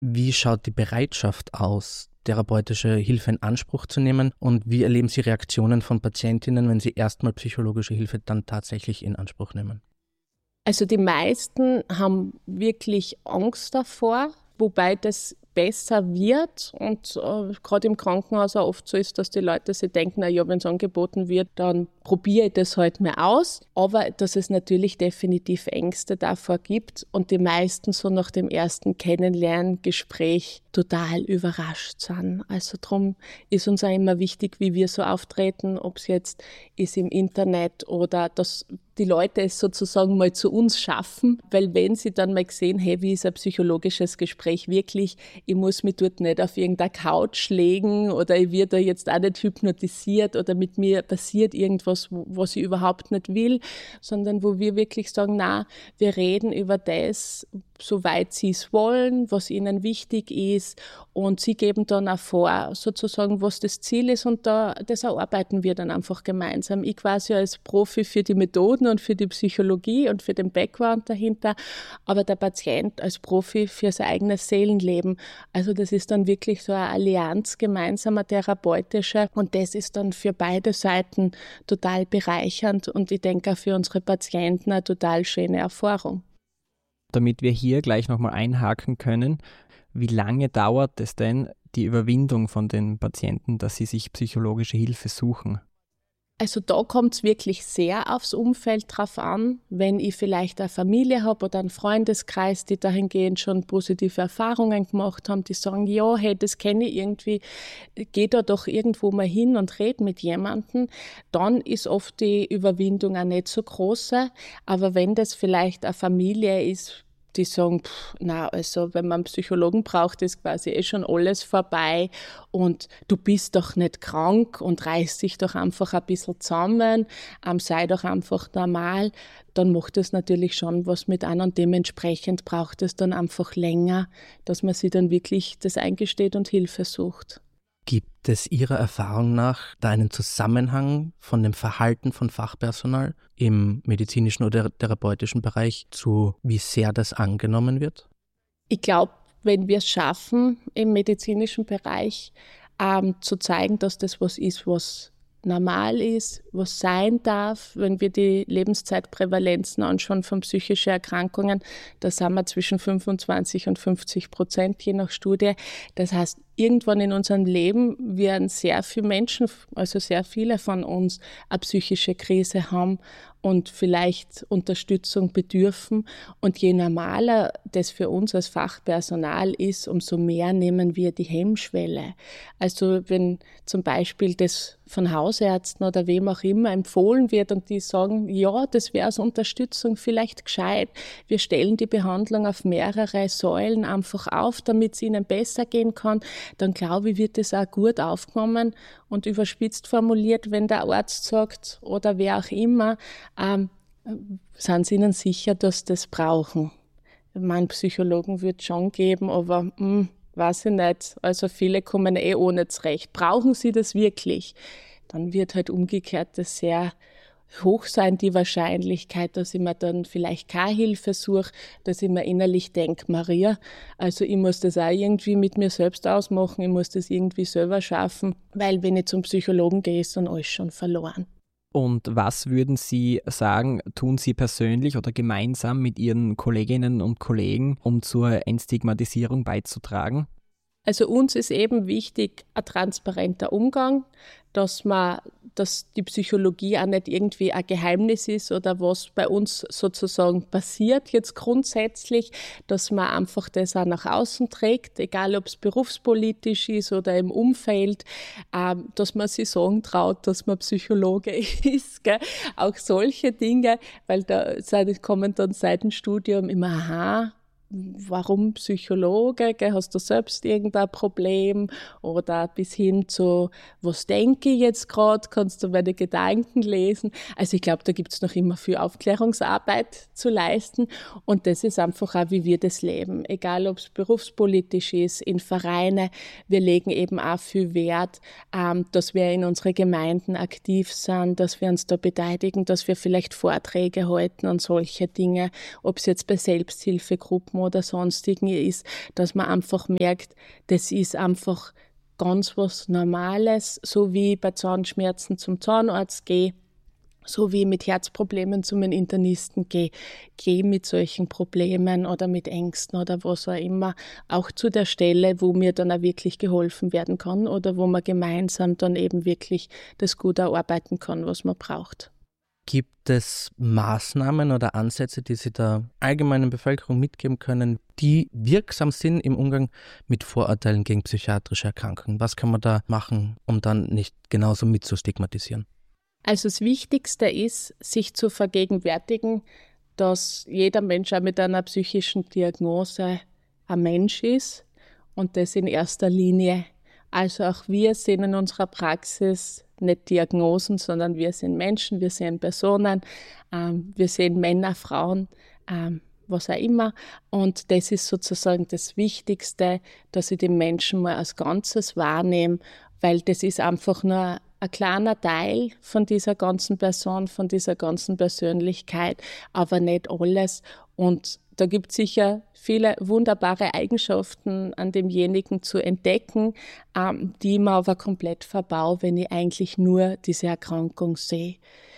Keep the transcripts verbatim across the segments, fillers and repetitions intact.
Wie schaut die Bereitschaft aus, therapeutische Hilfe in Anspruch zu nehmen, und wie erleben Sie Reaktionen von Patientinnen, wenn sie erstmal psychologische Hilfe dann tatsächlich in Anspruch nehmen? Also die meisten haben wirklich Angst davor, wobei das besser wird und äh, gerade im Krankenhaus auch oft so ist, dass die Leute sich denken, na ja, wenn es angeboten wird, dann probiere ich das halt mal aus. Aber dass es natürlich definitiv Ängste davor gibt und die meisten so nach dem ersten Kennenlerngespräch total überrascht sind. Also darum ist uns auch immer wichtig, wie wir so auftreten, ob es jetzt ist im Internet oder dass die Leute es sozusagen mal zu uns schaffen, weil wenn sie dann mal gesehen, hey, wie ist ein psychologisches Gespräch wirklich, ich muss mich dort nicht auf irgendeiner Couch legen oder ich werde jetzt auch nicht hypnotisiert oder mit mir passiert irgendwas, was ich überhaupt nicht will, sondern wo wir wirklich sagen, na, wir reden über das, soweit sie es wollen, was ihnen wichtig ist, und sie geben dann auch vor, sozusagen, was das Ziel ist, und da, das erarbeiten wir dann einfach gemeinsam. Ich quasi als Profi für die Methoden und für die Psychologie und für den Background dahinter, aber der Patient als Profi für sein eigenes Seelenleben. Also das ist dann wirklich so eine Allianz gemeinsamer therapeutischer, und das ist dann für beide Seiten total bereichernd und ich denke auch für unsere Patienten eine total schöne Erfahrung. Damit wir hier gleich nochmal einhaken können, wie lange dauert es denn, die Überwindung von den Patienten, dass sie sich psychologische Hilfe suchen? Also da kommt es wirklich sehr aufs Umfeld drauf an. Wenn ich vielleicht eine Familie habe oder einen Freundeskreis, die dahingehend schon positive Erfahrungen gemacht haben, die sagen, ja, hey, das kenne ich irgendwie, geh da doch irgendwo mal hin und red mit jemandem, dann ist oft die Überwindung auch nicht so groß. Aber wenn das vielleicht eine Familie ist, die sagen, pff, na, also wenn man einen Psychologen braucht, ist quasi eh schon alles vorbei und du bist doch nicht krank und reiß dich doch einfach ein bisschen zusammen, ähm, sei doch einfach normal, dann macht es natürlich schon was mit an und dementsprechend braucht es dann einfach länger, dass man sich dann wirklich das eingesteht und Hilfe sucht. Gibt es Ihrer Erfahrung nach da einen Zusammenhang von dem Verhalten von Fachpersonal im medizinischen oder therapeutischen Bereich zu wie sehr das angenommen wird? Ich glaube, wenn wir es schaffen, im medizinischen Bereich ähm, zu zeigen, dass das was ist, was normal ist, was sein darf, wenn wir die Lebenszeitprävalenzen anschauen von psychischen Erkrankungen, da sind wir zwischen fünfundzwanzig und fünfzig Prozent je nach Studie. Das heißt, irgendwann in unserem Leben werden sehr viele Menschen, also sehr viele von uns, eine psychische Krise haben und vielleicht Unterstützung bedürfen. Und je normaler das für uns als Fachpersonal ist, umso mehr nehmen wir die Hemmschwelle. Also wenn zum Beispiel das von Hausärzten oder wem auch immer empfohlen wird und die sagen, ja, das wäre als Unterstützung vielleicht gescheit. Wir stellen die Behandlung auf mehrere Säulen einfach auf, damit es ihnen besser gehen kann. Dann glaube ich, wird das auch gut aufgenommen und überspitzt formuliert, wenn der Arzt sagt oder wer auch immer, ähm, sind sie ihnen sicher, dass sie das brauchen. Mein Psychologen wird es schon geben, aber mh, weiß ich nicht. Also viele kommen eh ohne zurecht. Brauchen sie das wirklich? Dann wird halt umgekehrt das sehr hoch sein, die Wahrscheinlichkeit, dass ich mir dann vielleicht keine Hilfe suche, dass ich mir innerlich denke, Maria, also ich muss das auch irgendwie mit mir selbst ausmachen, ich muss das irgendwie selber schaffen, weil wenn ich zum Psychologen gehe, ist dann alles schon verloren. Und was würden Sie sagen, tun Sie persönlich oder gemeinsam mit Ihren Kolleginnen und Kollegen, um zur Entstigmatisierung beizutragen? Also uns ist eben wichtig ein transparenter Umgang, dass man, dass die Psychologie auch nicht irgendwie ein Geheimnis ist oder was bei uns sozusagen passiert jetzt grundsätzlich, dass man einfach das auch nach außen trägt, egal ob es berufspolitisch ist oder im Umfeld, ähm, dass man sich sagen traut, dass man Psychologe ist, gell? Auch solche Dinge, weil da kommen dann seit dem Studium immer, aha, warum Psychologe, gell? Hast du selbst irgendein Problem? Oder bis hin zu, was denke ich jetzt gerade? Kannst du meine Gedanken lesen? Also ich glaube, da gibt es noch immer viel Aufklärungsarbeit zu leisten. Und das ist einfach auch, wie wir das leben. Egal, ob es berufspolitisch ist, in Vereine. Wir legen eben auch viel Wert, ähm, dass wir in unsere Gemeinden aktiv sind, dass wir uns da beteiligen, dass wir vielleicht Vorträge halten und solche Dinge. Ob es jetzt bei Selbsthilfegruppen oder sonstigen ist, dass man einfach merkt, das ist einfach ganz was Normales, so wie bei Zahnschmerzen zum Zahnarzt gehe, so wie mit Herzproblemen zu meinem Internisten gehe, gehe mit solchen Problemen oder mit Ängsten oder was auch immer, auch zu der Stelle, wo mir dann auch wirklich geholfen werden kann oder wo man gemeinsam dann eben wirklich das gut erarbeiten kann, was man braucht. Gibt es Maßnahmen oder Ansätze, die Sie der allgemeinen Bevölkerung mitgeben können, die wirksam sind im Umgang mit Vorurteilen gegen psychiatrische Erkrankungen? Was kann man da machen, um dann nicht genauso mit zu stigmatisieren? Also das Wichtigste ist, sich zu vergegenwärtigen, dass jeder Mensch auch mit einer psychischen Diagnose ein Mensch ist und das in erster Linie. Also auch wir sehen in unserer Praxis nicht Diagnosen, sondern wir sind Menschen, wir sehen Personen, ähm, wir sehen Männer, Frauen, ähm, was auch immer. Und das ist sozusagen das Wichtigste, dass ich die Menschen mal als Ganzes wahrnehme, weil das ist einfach nur ein kleiner Teil von dieser ganzen Person, von dieser ganzen Persönlichkeit, aber nicht alles. Und da gibt es sicher viele wunderbare Eigenschaften an demjenigen zu entdecken, ähm, die man aber komplett verbaue, wenn ich eigentlich nur diese Erkrankung sehe.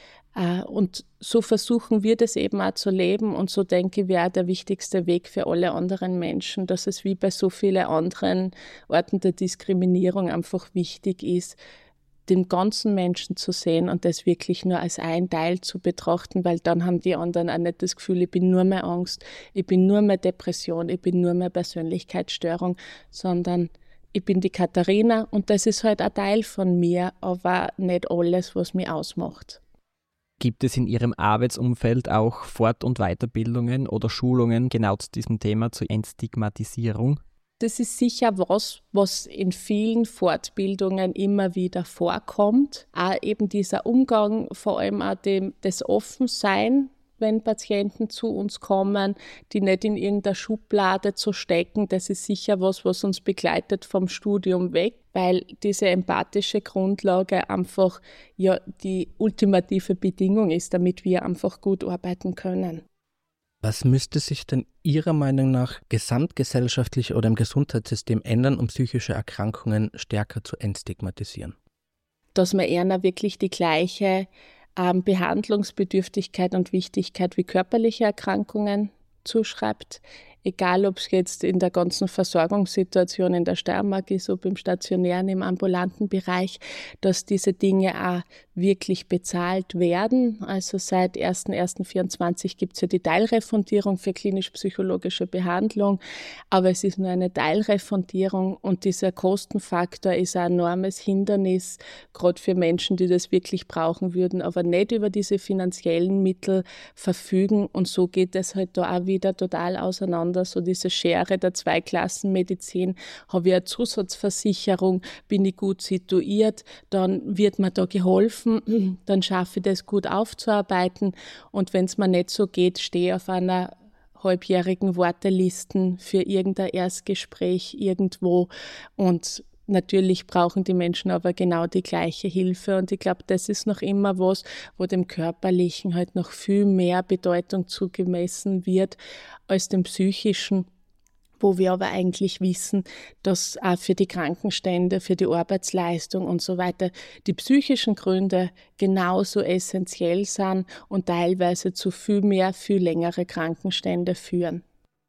Äh, und so versuchen wir das eben auch zu leben und so denke ich, wäre der wichtigste Weg für alle anderen Menschen, dass es wie bei so vielen anderen Orten der Diskriminierung einfach wichtig ist, den ganzen Menschen zu sehen und das wirklich nur als ein Teil zu betrachten, weil dann haben die anderen auch nicht das Gefühl, ich bin nur mehr Angst, ich bin nur mehr Depression, ich bin nur mehr Persönlichkeitsstörung, sondern ich bin die Katharina und das ist halt ein Teil von mir, aber nicht alles, was mich ausmacht. Gibt es in Ihrem Arbeitsumfeld auch Fort- und Weiterbildungen oder Schulungen genau zu diesem Thema, zur Entstigmatisierung? Das ist sicher was, was in vielen Fortbildungen immer wieder vorkommt. Auch eben dieser Umgang, vor allem auch dem, das Offensein, wenn Patienten zu uns kommen, die nicht in irgendeiner Schublade zu stecken. Das ist sicher was, was uns begleitet vom Studium weg, weil diese empathische Grundlage einfach ja die ultimative Bedingung ist, damit wir einfach gut arbeiten können. Was müsste sich denn Ihrer Meinung nach gesamtgesellschaftlich oder im Gesundheitssystem ändern, um psychische Erkrankungen stärker zu entstigmatisieren? Dass man eher wirklich die gleiche ähm, Behandlungsbedürftigkeit und Wichtigkeit wie körperliche Erkrankungen zuschreibt. Egal, ob es jetzt in der ganzen Versorgungssituation in der Steiermark ist, ob im stationären, im ambulanten Bereich, dass diese Dinge auch wirklich bezahlt werden. Also seit erster erster vierundzwanzig gibt es ja die Teilrefundierung für klinisch-psychologische Behandlung, aber es ist nur eine Teilrefundierung und dieser Kostenfaktor ist ein enormes Hindernis, gerade für Menschen, die das wirklich brauchen würden, aber nicht über diese finanziellen Mittel verfügen und so geht es halt da auch wieder total auseinander. So diese Schere der Zweiklassenmedizin, habe ich eine Zusatzversicherung, bin ich gut situiert, dann wird mir da geholfen, dann schaffe ich das gut aufzuarbeiten und wenn es mir nicht so geht, stehe ich auf einer halbjährigen Wartelisten für irgendein Erstgespräch irgendwo und natürlich brauchen die Menschen aber genau die gleiche Hilfe und ich glaube, das ist noch immer was, wo dem Körperlichen halt noch viel mehr Bedeutung zugemessen wird als dem Psychischen, wo wir aber eigentlich wissen, dass auch für die Krankenstände, für die Arbeitsleistung und so weiter die psychischen Gründe genauso essentiell sind und teilweise zu viel mehr, viel längere Krankenstände führen.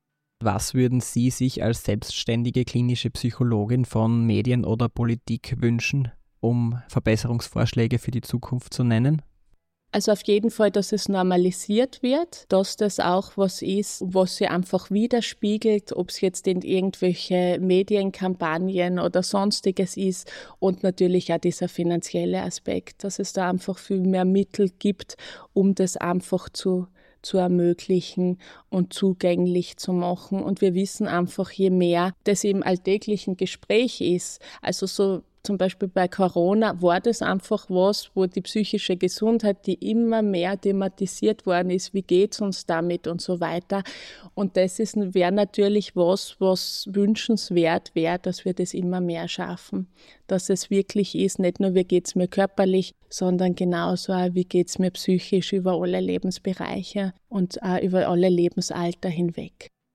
Was würden Sie sich als selbstständige klinische Psychologin von Medien oder Politik wünschen, um Verbesserungsvorschläge für die Zukunft zu nennen? Also auf jeden Fall, dass es normalisiert wird, dass das auch was ist, was sich einfach widerspiegelt, ob es jetzt in irgendwelche Medienkampagnen oder sonstiges ist und natürlich auch dieser finanzielle Aspekt, dass es da einfach viel mehr Mittel gibt, um das einfach zu zu ermöglichen und zugänglich zu machen. Und wir wissen einfach, je mehr das im alltäglichen Gespräch ist, also so zum Beispiel bei Corona war das einfach was, wo die psychische Gesundheit, die immer mehr thematisiert worden ist, wie geht's uns damit und so weiter. Und das ist, wäre natürlich was, was wünschenswert wäre, dass wir das immer mehr schaffen. Dass es wirklich ist, nicht nur wie geht's mir körperlich, sondern genauso auch, wie geht's mir psychisch über alle Lebensbereiche und auch über alle Lebensalter hinweg.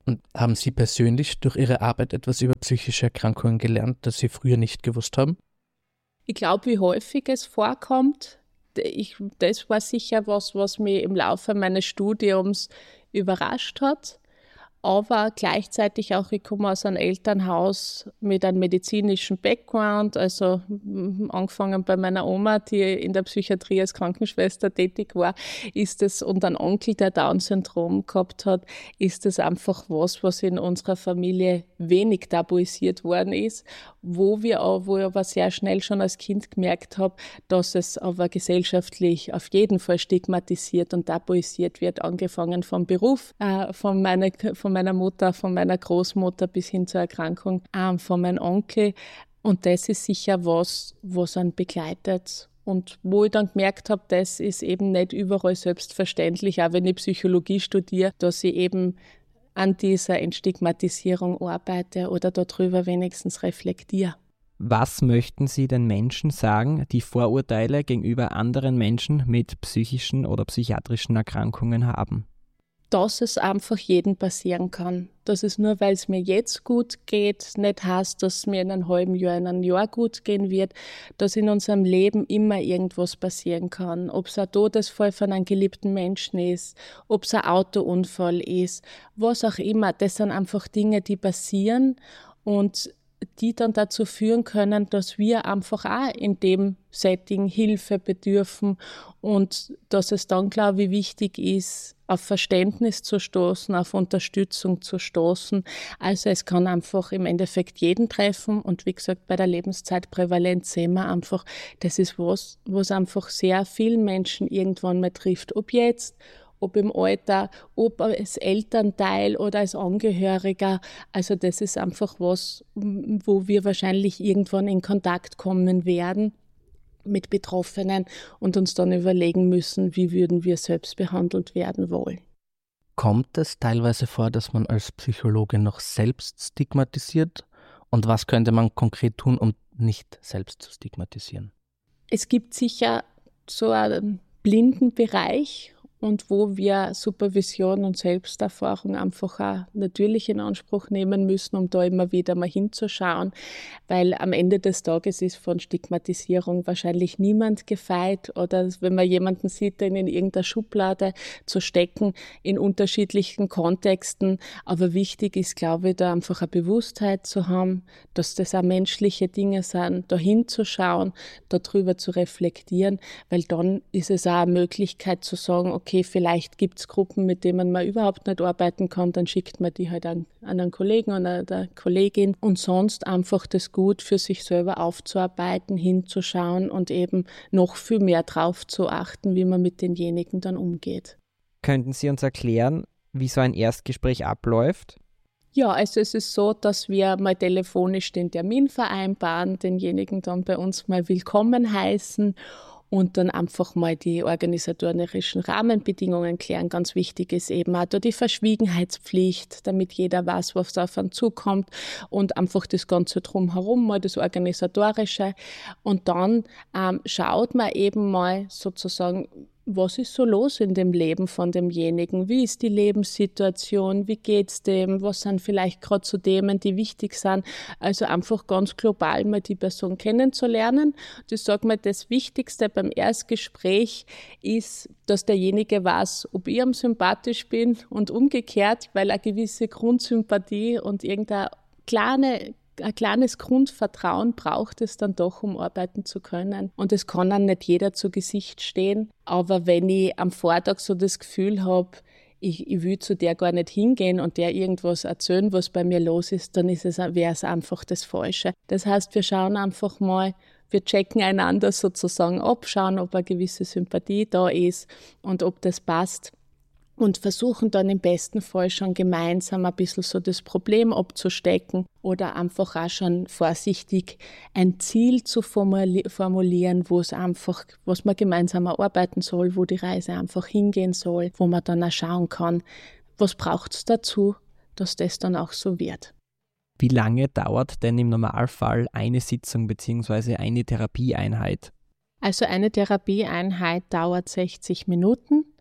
Und haben Sie persönlich durch Ihre Arbeit etwas über psychische Erkrankungen gelernt, das Sie früher nicht gewusst haben? Ich glaube, wie häufig es vorkommt, ich, das war sicher was, was mich im Laufe meines Studiums überrascht hat. Aber gleichzeitig auch, ich komme aus einem Elternhaus mit einem medizinischen Background, also angefangen bei meiner Oma, die in der Psychiatrie als Krankenschwester tätig war, ist es, und ein Onkel, der Down-Syndrom gehabt hat, ist es einfach was, was in unserer Familie wenig tabuisiert worden ist, wo wir auch, wo ich aber sehr schnell schon als Kind gemerkt habe, dass es aber gesellschaftlich auf jeden Fall stigmatisiert und tabuisiert wird, angefangen vom Beruf, äh, von meiner, von meiner Mutter, von meiner Großmutter bis hin zur Erkrankung ähm, von meinem Onkel. Und das ist sicher was, was einen begleitet. Und wo ich dann gemerkt habe, das ist eben nicht überall selbstverständlich, auch wenn ich Psychologie studiere, dass ich eben an dieser Entstigmatisierung arbeite oder darüber wenigstens reflektiere. Was möchten Sie den Menschen sagen, die Vorurteile gegenüber anderen Menschen mit psychischen oder psychiatrischen Erkrankungen haben? Dass es einfach jedem passieren kann. Dass es nur, weil es mir jetzt gut geht, nicht heißt, dass es mir in einem halben Jahr, in einem Jahr gut gehen wird, dass in unserem Leben immer irgendwas passieren kann. Ob es ein Todesfall von einem geliebten Menschen ist, ob es ein Autounfall ist, was auch immer. Das sind einfach Dinge, die passieren und die dann dazu führen können, dass wir einfach auch in dem Setting Hilfe bedürfen und dass es dann, glaube ich, wichtig ist, auf Verständnis zu stoßen, auf Unterstützung zu stoßen. Also es kann einfach im Endeffekt jeden treffen und wie gesagt, bei der Lebenszeitprävalenz sehen wir einfach, das ist was, was einfach sehr vielen Menschen irgendwann mal trifft. Ob jetzt, ob im Alter, ob als Elternteil oder als Angehöriger. Also das ist einfach was, wo wir wahrscheinlich irgendwann in Kontakt kommen werden mit Betroffenen und uns dann überlegen müssen, wie würden wir selbst behandelt werden wollen. Kommt es teilweise vor, dass man als Psychologe noch selbst stigmatisiert? Und was könnte man konkret tun, um nicht selbst zu stigmatisieren? Es gibt sicher so einen blinden Bereich, und wo wir Supervision und Selbsterfahrung einfach auch natürlich in Anspruch nehmen müssen, um da immer wieder mal hinzuschauen, weil am Ende des Tages ist von Stigmatisierung wahrscheinlich niemand gefeit oder wenn man jemanden sieht, den in irgendeiner Schublade zu stecken, in unterschiedlichen Kontexten, aber wichtig ist, glaube ich, da einfach eine Bewusstheit zu haben, dass das auch menschliche Dinge sind, da hinzuschauen, darüber zu reflektieren, weil dann ist es auch eine Möglichkeit zu sagen, okay, okay, vielleicht gibt es Gruppen, mit denen man überhaupt nicht arbeiten kann, dann schickt man die halt an, an einen Kollegen oder eine Kollegin und sonst einfach das gut für sich selber aufzuarbeiten, hinzuschauen und eben noch viel mehr drauf zu achten, wie man mit denjenigen dann umgeht. Könnten Sie uns erklären, wie so ein Erstgespräch abläuft? Ja, also es ist so, dass wir mal telefonisch den Termin vereinbaren, denjenigen dann bei uns mal willkommen heißen und dann einfach mal die organisatorischen Rahmenbedingungen klären. Ganz wichtig ist eben auch da die Verschwiegenheitspflicht, damit jeder weiß, was auf einen zukommt und einfach das Ganze drumherum, mal das Organisatorische. Und dann ähm, schaut man eben mal sozusagen, was ist so los in dem Leben von demjenigen? Wie ist die Lebenssituation? Wie geht's dem? Was sind vielleicht gerade so Themen, die wichtig sind? Also einfach ganz global mal die Person kennenzulernen. Und ich sage mal, das Wichtigste beim Erstgespräch ist, dass derjenige weiß, ob ich ihm sympathisch bin und umgekehrt, weil eine gewisse Grundsympathie und irgendeine kleine Ein kleines Grundvertrauen braucht es dann doch, um arbeiten zu können. Und es kann dann nicht jeder zu Gesicht stehen. Aber wenn ich am Vortag so das Gefühl habe, ich, ich will zu der gar nicht hingehen und der irgendwas erzählen, was bei mir los ist, dann ist es, wäre es einfach das Falsche. Das heißt, wir schauen einfach mal, wir checken einander sozusagen ab, schauen, ob eine gewisse Sympathie da ist und ob das passt. Und versuchen dann im besten Fall schon gemeinsam ein bisschen so das Problem abzustecken oder einfach auch schon vorsichtig ein Ziel zu formulieren, wo es einfach, was man gemeinsam erarbeiten soll, wo die Reise einfach hingehen soll, wo man dann auch schauen kann, was braucht es dazu, dass das dann auch so wird. Wie lange dauert denn im Normalfall eine Sitzung bzw. eine Therapieeinheit? Also eine Therapieeinheit dauert sechzig Minuten.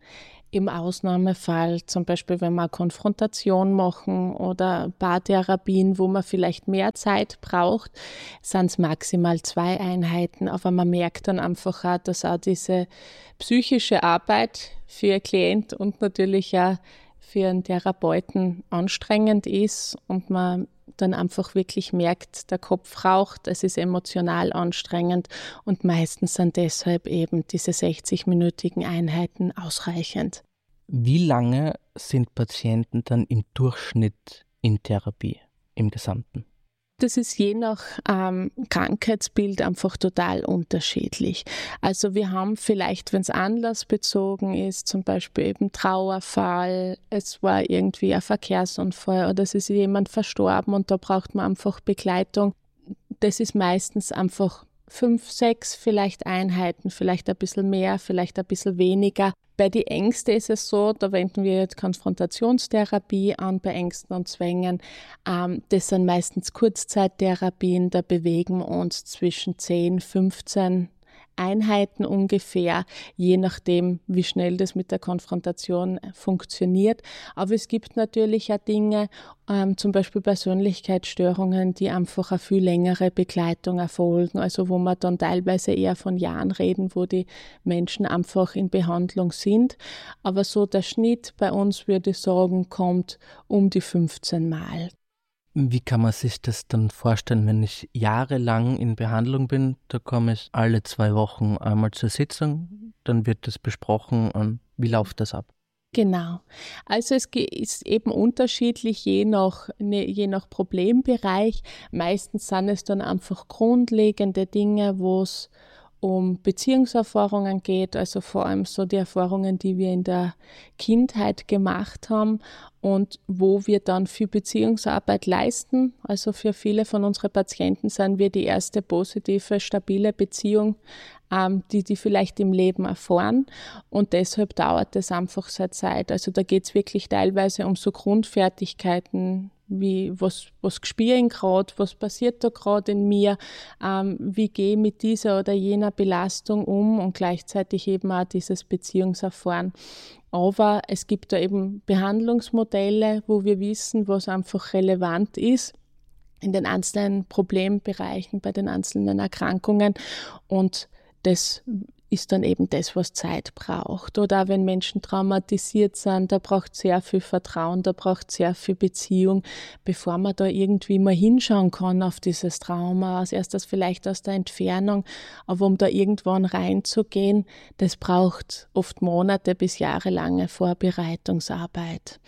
Im Ausnahmefall, zum Beispiel wenn wir eine Konfrontation machen oder Paartherapien, wo man vielleicht mehr Zeit braucht, sind es maximal zwei Einheiten. Aber man merkt dann einfach auch, dass auch diese psychische Arbeit für einen Klient und natürlich auch für einen Therapeuten anstrengend ist und man dann einfach wirklich merkt, der Kopf raucht, es ist emotional anstrengend und meistens sind deshalb eben diese sechzig-minütigen Einheiten ausreichend. Wie lange sind Patienten dann im Durchschnitt in Therapie, im Gesamten? Das ist je nach ähm, Krankheitsbild einfach total unterschiedlich. Also wir haben vielleicht, wenn es anlassbezogen ist, zum Beispiel eben Trauerfall, es war irgendwie ein Verkehrsunfall oder es ist jemand verstorben und da braucht man einfach Begleitung. Das ist meistens einfach fünf, sechs vielleicht Einheiten, vielleicht ein bisschen mehr, vielleicht ein bisschen weniger. Bei den Ängsten ist es so, da wenden wir jetzt Konfrontationstherapie an bei Ängsten und Zwängen. Ähm, das sind meistens Kurzzeittherapien, da bewegen wir uns zwischen zehn, fünfzehn Einheiten ungefähr, je nachdem, wie schnell das mit der Konfrontation funktioniert. Aber es gibt natürlich auch Dinge, ähm, zum Beispiel Persönlichkeitsstörungen, die einfach eine viel längere Begleitung erfolgen, also wo wir dann teilweise eher von Jahren reden, wo die Menschen einfach in Behandlung sind. Aber so der Schnitt bei uns, würde ich sagen, kommt um die fünfzehn Mal. Wie kann man sich das dann vorstellen, wenn ich jahrelang in Behandlung bin? Da komme ich alle zwei Wochen einmal zur Sitzung, dann wird das besprochen und wie läuft das ab? Genau. Also es ist eben unterschiedlich, je nach, je nach Problembereich. Meistens sind es dann einfach grundlegende Dinge, wo es um Beziehungserfahrungen geht, also vor allem so die Erfahrungen, die wir in der Kindheit gemacht haben und wo wir dann viel Beziehungsarbeit leisten. Also für viele von unseren Patienten sind wir die erste positive, stabile Beziehung, ähm, die die vielleicht im Leben erfahren und deshalb dauert es einfach seine Zeit. Also da geht es wirklich teilweise um so Grundfertigkeiten, wie was, was spüre ich gerade, was passiert da gerade in mir, ähm, wie gehe ich mit dieser oder jener Belastung um und gleichzeitig eben auch dieses Beziehungserfahren. Aber es gibt da eben Behandlungsmodelle, wo wir wissen, was einfach relevant ist in den einzelnen Problembereichen, bei den einzelnen Erkrankungen und das ist dann eben das, was Zeit braucht. Oder wenn Menschen traumatisiert sind, da braucht es sehr viel Vertrauen, da braucht es sehr viel Beziehung, bevor man da irgendwie mal hinschauen kann auf dieses Trauma, als erstes vielleicht aus der Entfernung, aber um da irgendwann reinzugehen, das braucht oft Monate bis jahrelange Vorbereitungsarbeit.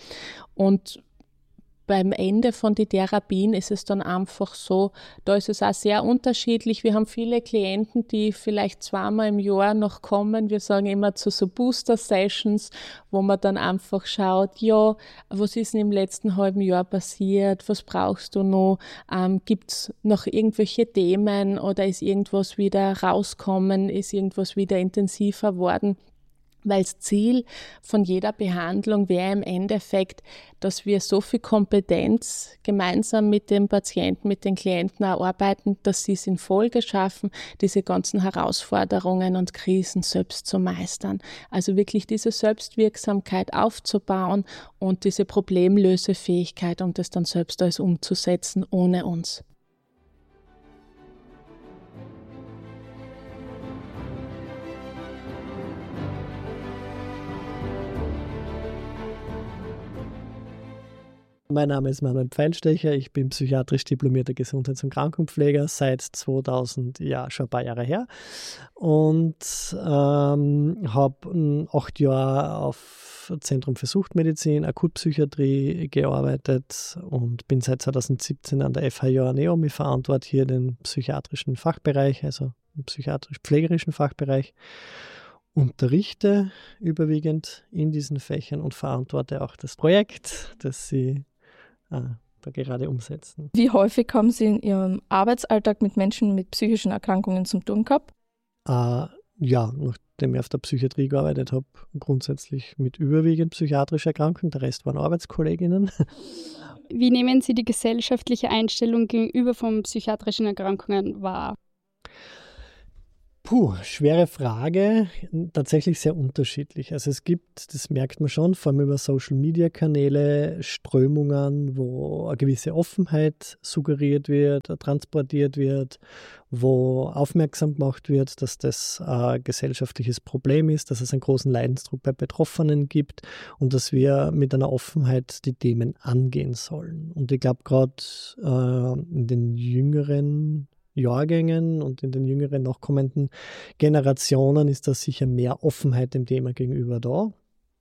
Und beim Ende von den Therapien ist es dann einfach so, da ist es auch sehr unterschiedlich. Wir haben viele Klienten, die vielleicht zweimal im Jahr noch kommen. Wir sagen immer zu so Booster-Sessions, wo man dann einfach schaut, ja, was ist denn im letzten halben Jahr passiert? Was brauchst du noch? Ähm, gibt es noch irgendwelche Themen oder ist irgendwas wieder rauskommen? Ist irgendwas wieder intensiver worden? Weil das Ziel von jeder Behandlung wäre im Endeffekt, dass wir so viel Kompetenz gemeinsam mit dem Patienten, mit den Klienten erarbeiten, dass sie es in Folge schaffen, diese ganzen Herausforderungen und Krisen selbst zu meistern. Also wirklich diese Selbstwirksamkeit aufzubauen und diese Problemlösefähigkeit, um das dann selbst alles umzusetzen, ohne uns. Mein Name ist Manuel Pfeilstecher, ich bin psychiatrisch diplomierter Gesundheits- und Krankenpfleger seit zweitausend, ja schon ein paar Jahre her und ähm, habe acht Jahre auf Zentrum für Suchtmedizin, Akutpsychiatrie gearbeitet und bin seit zweitausendsiebzehn an der F H J Neom. Ich verantworte hier den psychiatrischen Fachbereich, also den psychiatrisch-pflegerischen Fachbereich. Unterrichte überwiegend in diesen Fächern und verantworte auch das Projekt, das Sie äh, da gerade umsetzen. Wie häufig haben Sie in Ihrem Arbeitsalltag mit Menschen mit psychischen Erkrankungen zu tun gehabt? Äh, ja, nachdem ich auf der Psychiatrie gearbeitet habe, grundsätzlich mit überwiegend psychiatrischen Erkrankungen, der Rest waren Arbeitskolleginnen. Wie nehmen Sie die gesellschaftliche Einstellung gegenüber von psychiatrischen Erkrankungen wahr? Puh, schwere Frage, tatsächlich sehr unterschiedlich. Also es gibt, das merkt man schon, vor allem über Social-Media-Kanäle, Strömungen, wo eine gewisse Offenheit suggeriert wird, transportiert wird, wo aufmerksam gemacht wird, dass das ein gesellschaftliches Problem ist, dass es einen großen Leidensdruck bei Betroffenen gibt und dass wir mit einer Offenheit die Themen angehen sollen. Und ich glaube, gerade äh, in den jüngeren Jahrgängen und in den jüngeren nachkommenden Generationen ist da sicher mehr Offenheit dem Thema gegenüber da.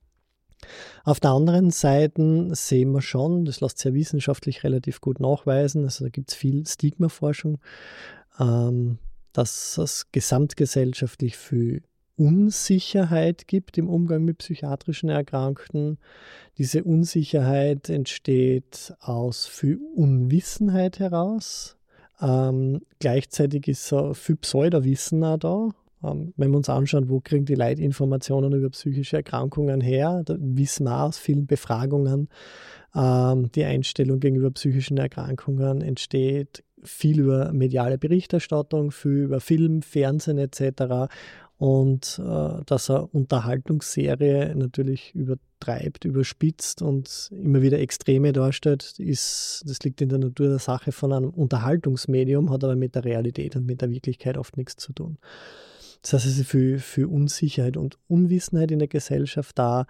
Auf der anderen Seite sehen wir schon, das lässt sich ja wissenschaftlich relativ gut nachweisen, also da gibt es viel Stigmaforschung, ähm, dass es gesamtgesellschaftlich viel Unsicherheit gibt im Umgang mit psychiatrischen Erkrankten. Diese Unsicherheit entsteht aus viel Unwissenheit heraus. Ähm, gleichzeitig ist so viel Pseudowissen auch da. Ähm, wenn wir uns anschauen, wo kriegen die Leute Informationen über psychische Erkrankungen her, da wissen wir aus vielen Befragungen, ähm, die Einstellung gegenüber psychischen Erkrankungen entsteht viel über mediale Berichterstattung, viel über Film, Fernsehen et cetera. Und äh, dass eine Unterhaltungsserie natürlich übertreibt, überspitzt und immer wieder Extreme darstellt, ist, das liegt in der Natur der Sache von einem Unterhaltungsmedium, hat aber mit der Realität und mit der Wirklichkeit oft nichts zu tun. Das heißt, es ist für, für Unsicherheit und Unwissenheit in der Gesellschaft da.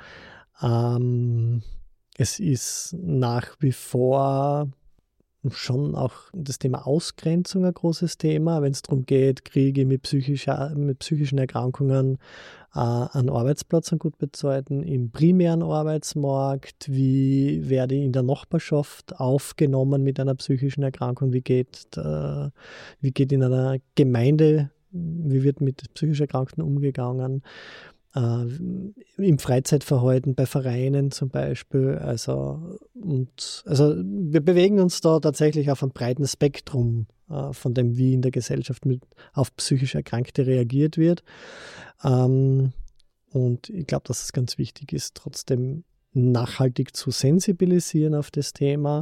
Ähm, es ist nach wie vor schon auch das Thema Ausgrenzung ein großes Thema, wenn es darum geht, Kriege mit, psychischer, mit psychischen Erkrankungen äh, an Arbeitsplätzen gut bezahlten, im primären Arbeitsmarkt, wie werde ich in der Nachbarschaft aufgenommen mit einer psychischen Erkrankung, wie geht, äh, wie geht in einer Gemeinde, wie wird mit psychisch Erkrankten umgegangen, äh, im Freizeitverhalten, bei Vereinen zum Beispiel. Also, und, also wir bewegen uns da tatsächlich auf einem breiten Spektrum äh, von dem, wie in der Gesellschaft mit, auf psychisch Erkrankte reagiert wird. Ähm, und ich glaube, dass es ganz wichtig ist, trotzdem nachhaltig zu sensibilisieren auf das Thema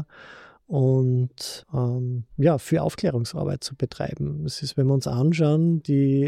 und ähm, ja, für Aufklärungsarbeit zu betreiben. Es ist, wenn wir uns anschauen, die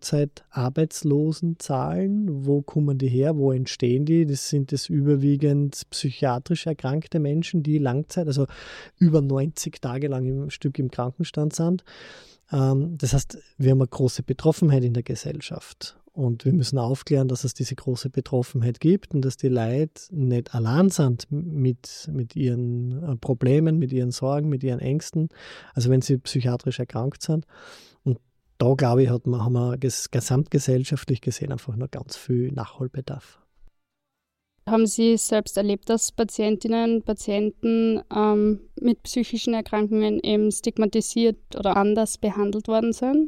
Langzeitarbeitslosenzahlen, wo kommen die her, wo entstehen die? Das sind es überwiegend psychiatrisch erkrankte Menschen, die Langzeit, also über neunzig Tage lang im Stück im Krankenstand sind. Ähm, das heißt, wir haben eine große Betroffenheit in der Gesellschaft. Und wir müssen aufklären, dass es diese große Betroffenheit gibt und dass die Leute nicht allein sind mit, mit ihren Problemen, mit ihren Sorgen, mit ihren Ängsten, also wenn sie psychiatrisch erkrankt sind. Und da, glaube ich, hat man, haben wir gesamtgesellschaftlich gesehen einfach noch ganz viel Nachholbedarf. Haben Sie selbst erlebt, dass Patientinnen und Patienten ähm, mit psychischen Erkrankungen eben stigmatisiert oder anders behandelt worden sind?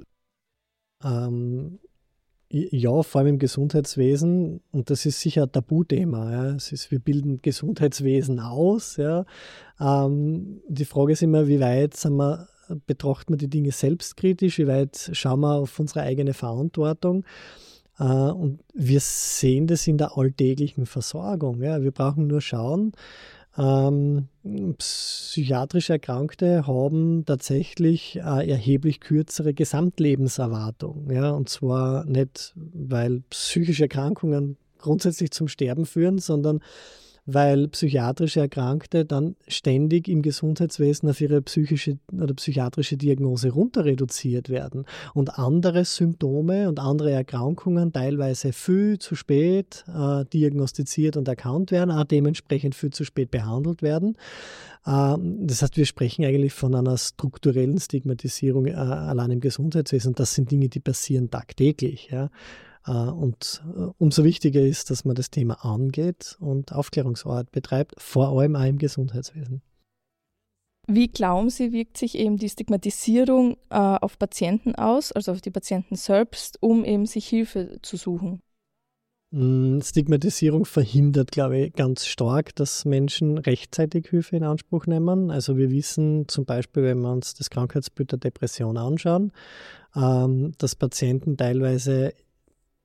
Ähm, Ja, vor allem im Gesundheitswesen, und das ist sicher ein Tabuthema. Ja. Es ist, wir bilden Gesundheitswesen aus. Ja. Ähm, die Frage ist immer, wie weit sind wir, betrachten wir die Dinge selbstkritisch, wie weit schauen wir auf unsere eigene Verantwortung. Äh, und wir sehen das in der alltäglichen Versorgung. Ja. Wir brauchen nur schauen. Ähm, psychiatrisch Erkrankte haben tatsächlich eine erheblich kürzere Gesamtlebenserwartung. Ja? Und zwar nicht, weil psychische Erkrankungen grundsätzlich zum Sterben führen, sondern weil psychiatrische Erkrankte dann ständig im Gesundheitswesen auf ihre psychische oder psychiatrische Diagnose runter reduziert werden und andere Symptome und andere Erkrankungen teilweise viel zu spät äh, diagnostiziert und erkannt werden, auch dementsprechend viel zu spät behandelt werden. Äh, das heißt, wir sprechen eigentlich von einer strukturellen Stigmatisierung äh, allein im Gesundheitswesen. Das sind Dinge, die passieren tagtäglich, ja. Und umso wichtiger ist, dass man das Thema angeht und Aufklärungsarbeit betreibt, vor allem auch im Gesundheitswesen. Wie glauben Sie, wirkt sich eben die Stigmatisierung äh, auf Patienten aus, also auf die Patienten selbst, um eben sich Hilfe zu suchen? Stigmatisierung verhindert, glaube ich, ganz stark, dass Menschen rechtzeitig Hilfe in Anspruch nehmen. Also wir wissen zum Beispiel, wenn wir uns das Krankheitsbild der Depression anschauen, ähm, dass Patienten teilweise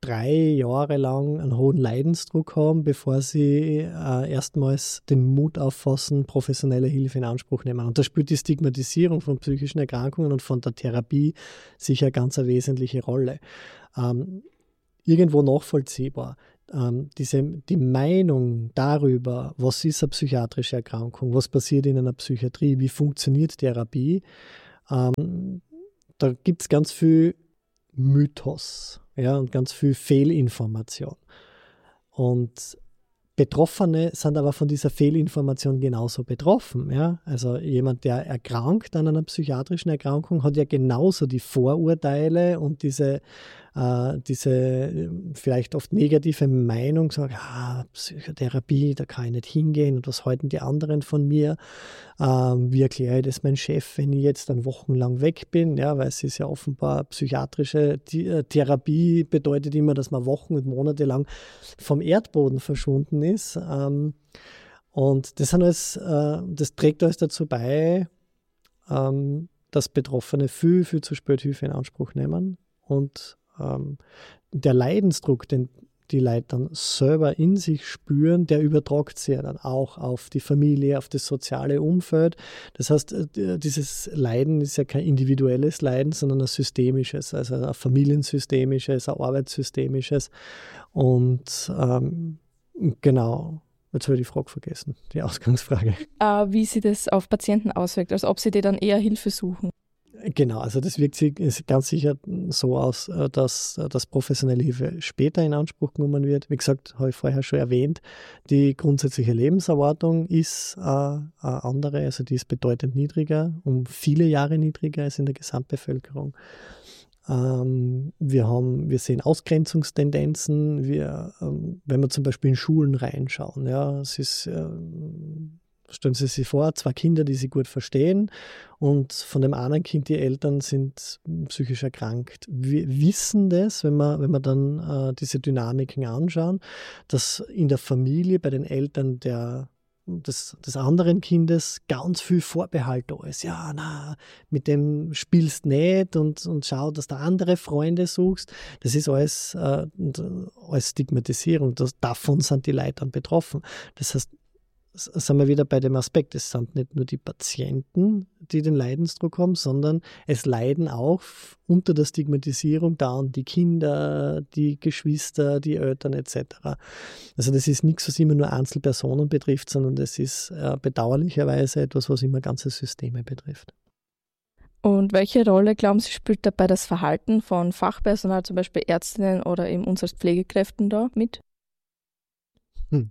drei Jahre lang einen hohen Leidensdruck haben, bevor sie äh, erstmals den Mut auffassen, professionelle Hilfe in Anspruch nehmen. Und da spielt die Stigmatisierung von psychischen Erkrankungen und von der Therapie sicher ganz eine wesentliche Rolle. Ähm, irgendwo nachvollziehbar. Ähm, diese, die Meinung darüber, was ist eine psychiatrische Erkrankung, was passiert in einer Psychiatrie, wie funktioniert Therapie, ähm, da gibt es ganz viel Mythos, ja, und ganz viel Fehlinformation. Und Betroffene sind aber von dieser Fehlinformation genauso betroffen. Ja? Also jemand, der erkrankt an einer psychiatrischen Erkrankung, hat ja genauso die Vorurteile und diese, äh, diese vielleicht oft negative Meinung, sagt, ah, Psychotherapie, da kann ich nicht hingehen und was halten die anderen von mir? Ähm, wie erkläre ich das meinem Chef, wenn ich jetzt dann wochenlang weg bin? Ja, weil es ist ja offenbar psychiatrische Therapie bedeutet immer, dass man Wochen und Monate lang vom Erdboden verschwunden ist. Ähm, und das, sind alles, äh, das trägt alles dazu bei, ähm, dass Betroffene viel, viel zu spät Hilfe in Anspruch nehmen. Und ähm, der Leidensdruck, den die Leute dann selber in sich spüren, der übertragt sich ja dann auch auf die Familie, auf das soziale Umfeld. Das heißt, dieses Leiden ist ja kein individuelles Leiden, sondern ein systemisches, also ein familiensystemisches, ein arbeitssystemisches. Und ähm, genau, jetzt habe ich die Frage vergessen, die Ausgangsfrage. Äh, wie sich das auf Patienten auswirkt, also ob sie dir dann eher Hilfe suchen. Genau, also das wirkt sich ganz sicher so aus, dass, dass professionelle Hilfe später in Anspruch genommen wird. Wie gesagt, habe ich vorher schon erwähnt, die grundsätzliche Lebenserwartung ist äh, eine andere, also die ist bedeutend niedriger, um viele Jahre niedriger als in der Gesamtbevölkerung. Ähm, wir, haben, wir sehen Ausgrenzungstendenzen, wir, ähm, wenn wir zum Beispiel in Schulen reinschauen, ja, es ist... Ähm, Stellen Sie sich vor, zwei Kinder, die sie gut verstehen und von dem anderen Kind, die Eltern sind psychisch erkrankt. Wir wissen das, wenn wir, wenn wir dann äh, diese Dynamiken anschauen, dass in der Familie bei den Eltern der, des, des anderen Kindes ganz viel Vorbehalt da ist. Ja, na, mit dem spielst nicht und, und schau, dass du andere Freunde suchst. Das ist alles, äh, alles Stigmatisierung. Das, davon sind die Leute dann betroffen. Das heißt, sind wir wieder bei dem Aspekt, es sind nicht nur die Patienten, die den Leidensdruck haben, sondern es leiden auch unter der Stigmatisierung dauernd die Kinder, die Geschwister, die Eltern et cetera. Also das ist nichts, was immer nur Einzelpersonen betrifft, sondern das ist äh, bedauerlicherweise etwas, was immer ganze Systeme betrifft. Und welche Rolle, glauben Sie, spielt dabei das Verhalten von Fachpersonal, zum Beispiel Ärztinnen oder eben uns als Pflegekräften da mit? Hm.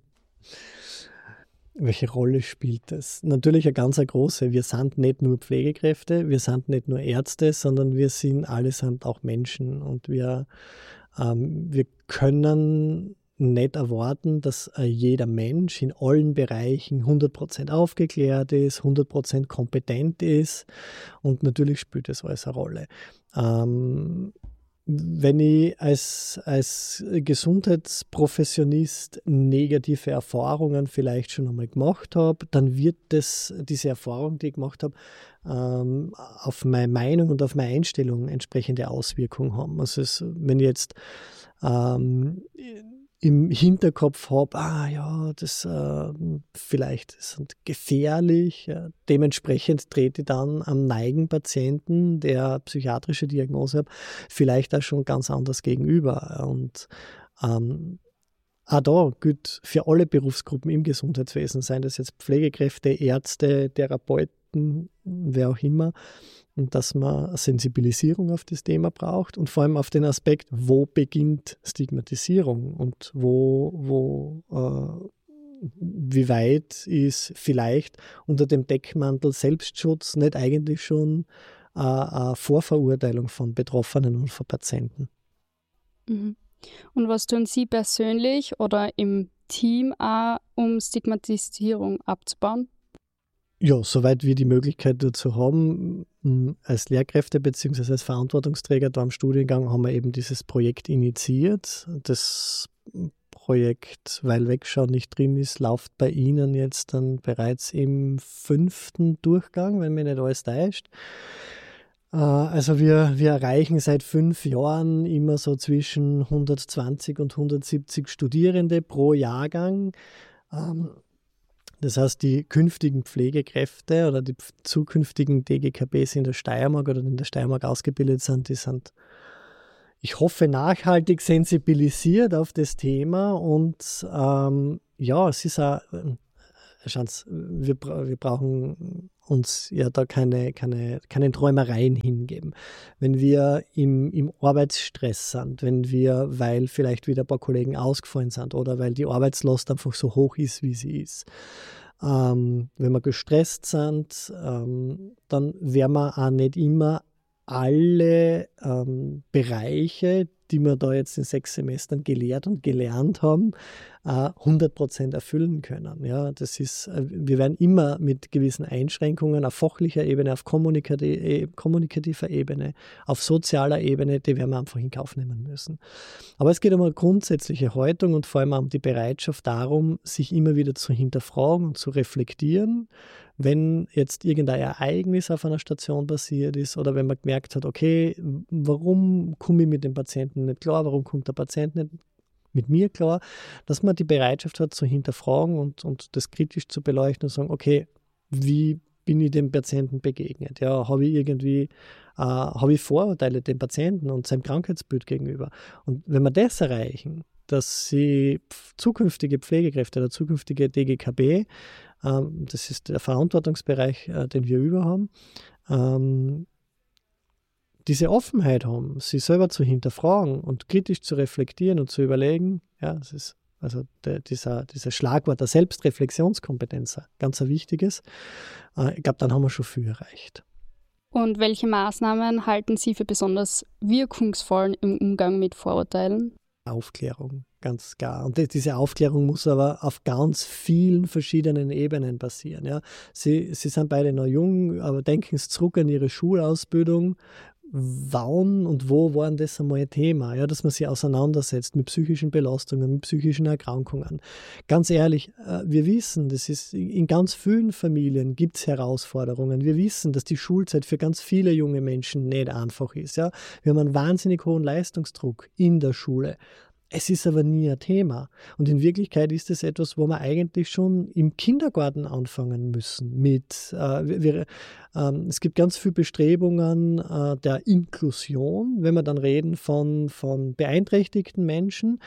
Welche Rolle spielt das? Natürlich eine ganz eine große. Wir sind nicht nur Pflegekräfte, wir sind nicht nur Ärzte, sondern wir sind allesamt auch Menschen. Und wir, ähm, wir können nicht erwarten, dass äh, jeder Mensch in allen Bereichen hundert Prozent aufgeklärt ist, hundert Prozent kompetent ist. Und natürlich spielt das alles eine Rolle. Ähm, Wenn ich als, als Gesundheitsprofessionist negative Erfahrungen vielleicht schon einmal gemacht habe, dann wird das, diese Erfahrung, die ich gemacht habe, ähm, auf meine Meinung und auf meine Einstellung entsprechende Auswirkungen haben. Also es, wenn ich jetzt ähm, im Hinterkopf habe, ah ja, das äh, vielleicht sind gefährlich. Ja. Dementsprechend trete ich dann am Neigen-Patienten, der psychiatrische Diagnose hat, vielleicht auch schon ganz anders gegenüber. Und ähm, auch da gilt für alle Berufsgruppen im Gesundheitswesen, seien das jetzt Pflegekräfte, Ärzte, Therapeuten, wer auch immer, und dass man eine Sensibilisierung auf das Thema braucht und vor allem auf den Aspekt, wo beginnt Stigmatisierung und wo, wo äh, wie weit ist vielleicht unter dem Deckmantel Selbstschutz nicht eigentlich schon äh, eine Vorverurteilung von Betroffenen und von Patienten. Mhm. Und was tun Sie persönlich oder im Team auch, um Stigmatisierung abzubauen? Ja, soweit wir die Möglichkeit dazu haben, als Lehrkräfte bzw. als Verantwortungsträger da am Studiengang haben wir eben dieses Projekt initiiert. Das Projekt, weil Wegschauen nicht drin ist, läuft bei Ihnen jetzt dann bereits im fünften Durchgang, wenn mich nicht alles täuscht. Also wir, wir erreichen seit fünf Jahren immer so zwischen hundertzwanzig und hundertsiebzig Studierende pro Jahrgang. Das heißt, die künftigen Pflegekräfte oder die zukünftigen D G K Bs in der Steiermark oder in der Steiermark ausgebildet sind, die sind, ich hoffe, nachhaltig sensibilisiert auf das Thema. Und ähm, ja, es ist auch, wir, wir brauchen uns ja da keine, keine, keine Träumereien hingeben. Wenn wir im, im Arbeitsstress sind, wenn wir, weil vielleicht wieder ein paar Kollegen ausgefallen sind oder weil die Arbeitslast einfach so hoch ist, wie sie ist, ähm, wenn wir gestresst sind, ähm, dann werden wir auch nicht immer alle ähm, Bereiche, die wir da jetzt in sechs Semestern gelehrt und gelernt haben, äh, hundert Prozent erfüllen können. Ja, das ist, äh, wir werden immer mit gewissen Einschränkungen auf fachlicher Ebene, auf kommunikati- kommunikativer Ebene, auf sozialer Ebene, die werden wir einfach in Kauf nehmen müssen. Aber es geht um eine grundsätzliche Haltung und vor allem um die Bereitschaft darum, sich immer wieder zu hinterfragen und zu reflektieren, wenn jetzt irgendein Ereignis auf einer Station passiert ist oder wenn man gemerkt hat, okay, warum komme ich mit dem Patienten nicht klar, warum kommt der Patient nicht mit mir klar, dass man die Bereitschaft hat zu hinterfragen und, und das kritisch zu beleuchten und sagen, okay, wie bin ich dem Patienten begegnet? Ja, habe ich irgendwie, äh, habe ich Vorurteile dem Patienten und seinem Krankheitsbild gegenüber? Und wenn wir das erreichen, dass sie zukünftige Pflegekräfte oder zukünftige D G K B, ähm, das ist der Verantwortungsbereich, äh, den wir über haben, ähm, diese Offenheit haben, sich selber zu hinterfragen und kritisch zu reflektieren und zu überlegen, ja, das ist also der, dieser, dieser Schlagwort der Selbstreflexionskompetenz, ganz ein wichtiges. Äh, ich glaube, dann haben wir schon viel erreicht. Und welche Maßnahmen halten Sie für besonders wirkungsvoll im Umgang mit Vorurteilen? Aufklärung, ganz klar. Und diese Aufklärung muss aber auf ganz vielen verschiedenen Ebenen passieren. Ja. Sie, sie sind beide noch jung, aber denken Sie zurück an Ihre Schulausbildung. Wann und wo war das einmal ein Thema, ja, dass man sich auseinandersetzt mit psychischen Belastungen, mit psychischen Erkrankungen. Ganz ehrlich, wir wissen, das ist in ganz vielen Familien gibt es Herausforderungen. Wir wissen, dass die Schulzeit für ganz viele junge Menschen nicht einfach ist. Ja. Wir haben einen wahnsinnig hohen Leistungsdruck in der Schule. Es ist aber nie ein Thema. Und in Wirklichkeit ist es etwas, wo wir eigentlich schon im Kindergarten anfangen müssen. Mit, äh, wir, ähm, es gibt ganz viele Bestrebungen äh, der Inklusion, wenn wir dann reden von, von beeinträchtigten Menschen.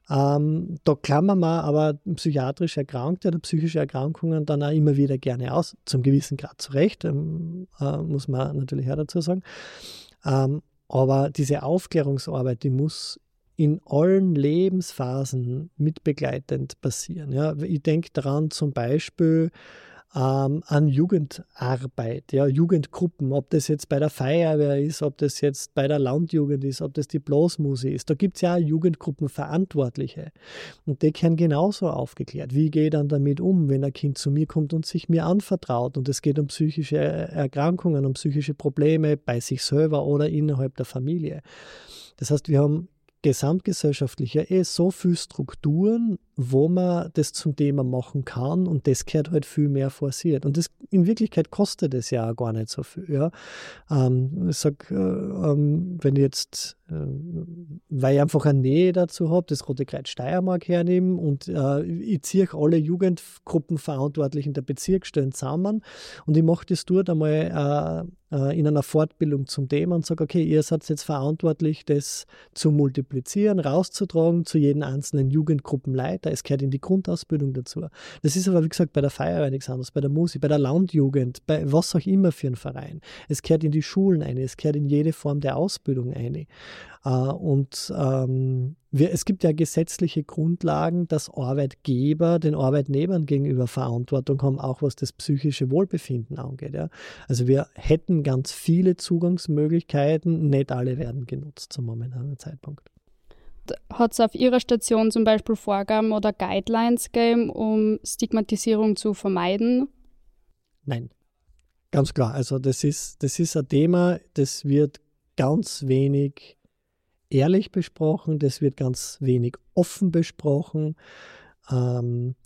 Ähm, da klammern wir aber psychiatrisch Erkrankte oder psychische Erkrankungen dann auch immer wieder gerne aus, zum gewissen Grad zu Recht, ähm, äh, muss man natürlich auch dazu sagen. Ähm, aber diese Aufklärungsarbeit, die muss in allen Lebensphasen mitbegleitend passieren. Ja, ich denke daran zum Beispiel ähm, an Jugendarbeit, ja, Jugendgruppen, ob das jetzt bei der Feuerwehr ist, ob das jetzt bei der Landjugend ist, ob das die Blasmusik ist. Da gibt es ja auch Jugendgruppenverantwortliche und die können genauso aufgeklärt. Wie gehe ich dann damit um, wenn ein Kind zu mir kommt und sich mir anvertraut und es geht um psychische Erkrankungen, um psychische Probleme bei sich selber oder innerhalb der Familie. Das heißt, wir haben gesamtgesellschaftlich ja eh so viele Strukturen, wo man das zum Thema machen kann und das gehört halt viel mehr forciert. Und das, in Wirklichkeit kostet es ja auch gar nicht so viel. Ja. Ähm, ich sag, äh, ähm, wenn ich jetzt, äh, weil ich einfach eine Nähe dazu habe, das Rote Kreuz Steiermark hernehmen und äh, ich ziehe alle Jugendgruppenverantwortlichen der Bezirksstellen zusammen und ich mache das dort einmal äh, äh, in einer Fortbildung zum Thema und sage, okay, ihr seid jetzt verantwortlich, das zu multiplizieren, rauszutragen zu jedem einzelnen Jugendgruppenleiter. Es gehört in die Grundausbildung dazu. Das ist aber, wie gesagt, bei der Feuerwehr nichts anderes, bei der Musik, bei der Landjugend, bei was auch immer für einen Verein. Es gehört in die Schulen ein, es gehört in jede Form der Ausbildung ein. Uh, und ähm, wir, es gibt ja gesetzliche Grundlagen, dass Arbeitgeber den Arbeitnehmern gegenüber Verantwortung haben, auch was das psychische Wohlbefinden angeht. Ja. Also wir hätten ganz viele Zugangsmöglichkeiten, nicht alle werden genutzt zum momentanen Zeitpunkt. Hat es auf Ihrer Station zum Beispiel Vorgaben oder Guidelines gegeben, um Stigmatisierung zu vermeiden? Nein, ganz klar. Also das ist, das ist ein Thema, das wird ganz wenig ehrlich besprochen, das wird ganz wenig offen besprochen. Ähm,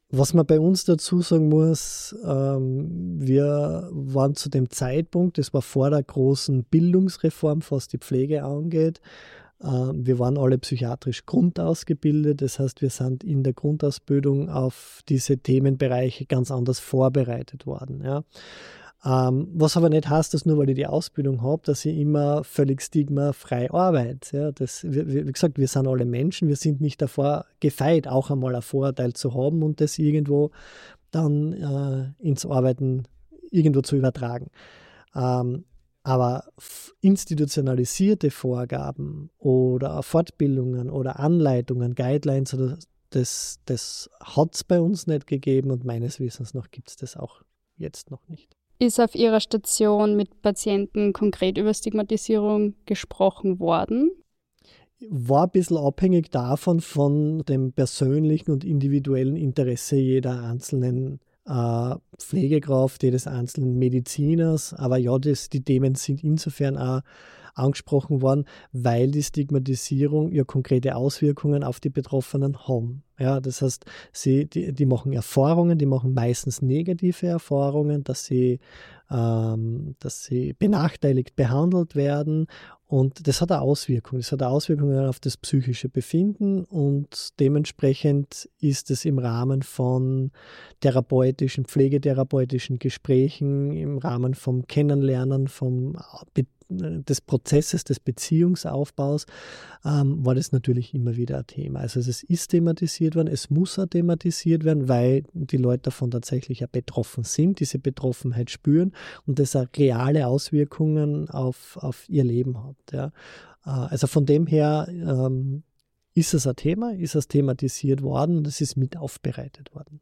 Was man bei uns dazu sagen muss, ähm, wir waren zu dem Zeitpunkt, das war vor der großen Bildungsreform, was die Pflege angeht, äh, wir waren alle psychiatrisch grundausgebildet, das heißt, wir sind in der Grundausbildung auf diese Themenbereiche ganz anders vorbereitet worden. Ja. Ähm, was aber nicht heißt, dass nur weil ich die Ausbildung habe, dass ich immer völlig stigmafrei arbeite. Ja, das, wie, wie gesagt, wir sind alle Menschen, wir sind nicht davor gefeit, auch einmal ein Vorurteil zu haben und das irgendwo dann äh, ins Arbeiten irgendwo zu übertragen. Ähm, aber institutionalisierte Vorgaben oder Fortbildungen oder Anleitungen, Guidelines, oder das, das hat es bei uns nicht gegeben und meines Wissens nach gibt es das auch jetzt noch nicht. Ist auf Ihrer Station mit Patienten konkret über Stigmatisierung gesprochen worden? War ein bisschen abhängig davon, von dem persönlichen und individuellen Interesse jeder einzelnen äh, Pflegekraft, jedes einzelnen Mediziners. Aber ja, das, die Themen sind insofern auch angesprochen worden, weil die Stigmatisierung ja konkrete Auswirkungen auf die Betroffenen haben. Ja, das heißt, sie, die, die machen Erfahrungen, die machen meistens negative Erfahrungen, dass sie, ähm, dass sie benachteiligt behandelt werden, und das hat eine Auswirkung. Das hat eine Auswirkung auf das psychische Befinden, und dementsprechend ist es im Rahmen von therapeutischen, pflegetherapeutischen Gesprächen, im Rahmen vom Kennenlernen, vom Be- des Prozesses des Beziehungsaufbaus, ähm, war das natürlich immer wieder ein Thema. Also es ist thematisiert worden, es muss auch thematisiert werden, weil die Leute davon tatsächlich auch betroffen sind, diese Betroffenheit spüren und das auch reale Auswirkungen auf, auf ihr Leben hat. Ja. Äh, also von dem her ähm, ist es ein Thema, ist es thematisiert worden und es ist mit aufbereitet worden.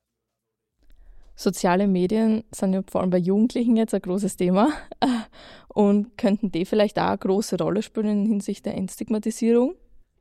Soziale Medien sind ja vor allem bei Jugendlichen jetzt ein großes Thema und könnten die vielleicht auch eine große Rolle spielen in Hinsicht der Entstigmatisierung?